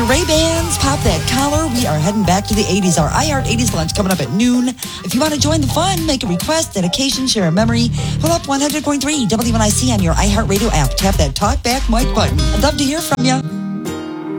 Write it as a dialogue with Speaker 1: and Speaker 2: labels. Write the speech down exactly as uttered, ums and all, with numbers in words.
Speaker 1: your Ray-Bans, pop that collar. We are heading back to the eighties. Our iHeart eighties lunch coming up at noon. If you want to join the fun, make a request, dedication, share a memory, pull up one hundred point three W N I C on your iHeart Radio app. Tap that talk back mic button. I'd love to hear from you.